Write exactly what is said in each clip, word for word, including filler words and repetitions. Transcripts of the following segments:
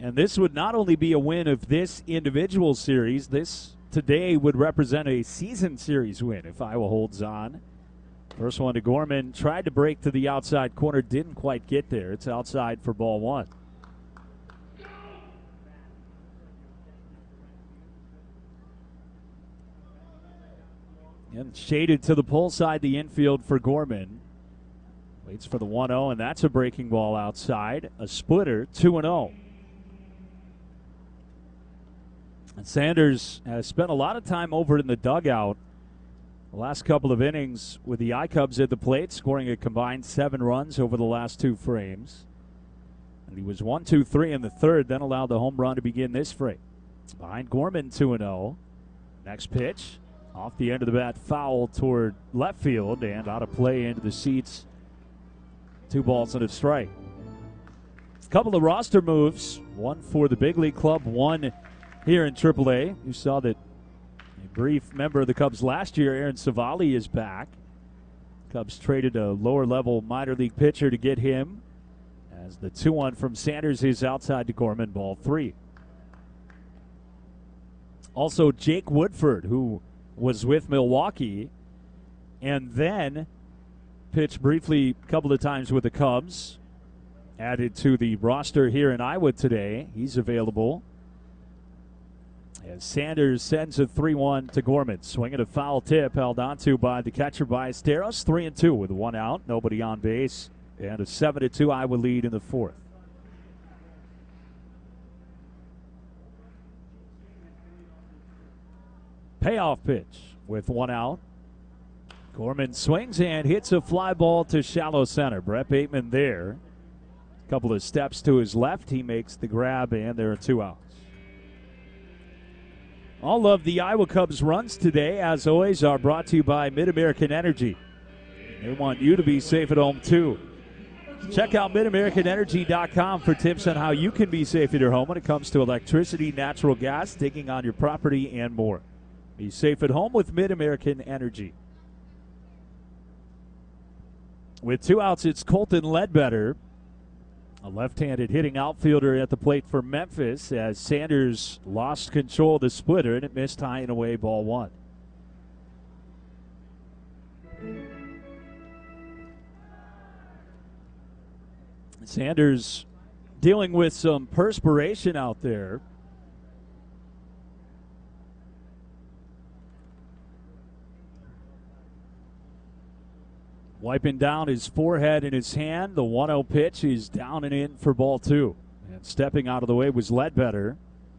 And this would not only be a win of this individual series, this today would represent a season series win if Iowa holds on. First one to Gorman, tried to break to the outside corner, didn't quite get there. It's outside for ball one. And shaded to the pull side, the infield for Gorman. Waits for the one oh, and that's a breaking ball outside. A splitter, two and oh. And Sanders has spent a lot of time over in the dugout the last couple of innings with the I-Cubs at the plate, scoring a combined seven runs over the last two frames. And he was one two three in the third, then allowed the home run to begin this frame. Behind Gorman, two and oh. Next pitch, off the end of the bat, foul toward left field and out of play into the seats. Two balls and a strike. A couple of roster moves, one for the big league club, one here in triple A. You saw that a brief member of the Cubs last year, Aaron Savali, is back. Cubs traded a lower-level minor league pitcher to get him, as the two one from Sanders is outside to Gorman, ball three. Also, Jake Woodford, who was with Milwaukee and then pitched briefly a couple of times with the Cubs, added to the roster here in Iowa today. He's available. As Sanders sends a three one to Gorman. Swinging a foul tip held onto by the catcher Ballesteros. three and two with one out, nobody on base, and a seven to two Iowa lead in the fourth. Payoff pitch with one out. Gorman swings and hits a fly ball to shallow center. Brett Bateman there. A couple of steps to his left. He makes the grab, and there are two outs. All of the Iowa Cubs runs today, as always, are brought to you by Mid-American Energy. They want you to be safe at home, too. Check out mid american energy dot com for tips on how you can be safe at your home when it comes to electricity, natural gas, digging on your property, and more. Be safe at home with Mid-American Energy. With two outs, it's Colton Ledbetter, a left-handed hitting outfielder at the plate for Memphis, as Sanders lost control of the splitter and it missed high and away, ball one. Sanders dealing with some perspiration out there. Wiping down his forehead in his hand. The one oh pitch is down and in for ball two. And stepping out of the way was Ledbetter.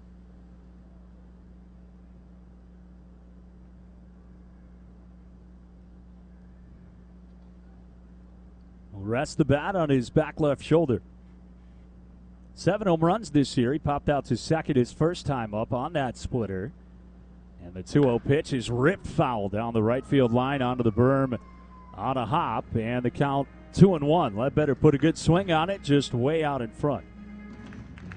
Will rest the bat on his back left shoulder. Seven home runs this year. He popped out to second his first time up on that splitter. And the two oh pitch is ripped foul down the right field line onto the berm on a hop, and the count two and one. Ledbetter put a good swing on it, just way out in front.